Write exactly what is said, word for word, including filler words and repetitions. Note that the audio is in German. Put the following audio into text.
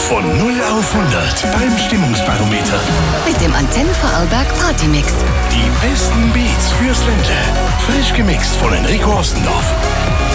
Von null auf hundert beim Stimmungsbarometer. Mit dem Antenne Vorarlberg Partymix. Die besten Beats fürs Ländle. Frisch gemixt von Enrico Ostendorf.